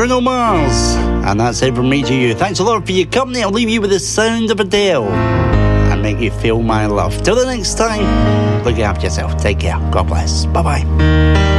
Bruno Mars. And that's it from me to you. Thanks a lot for your company. I'll leave you with the sound of Adele and make you feel my love. Till the next time, look after yourself. Take care. God bless. Bye-bye.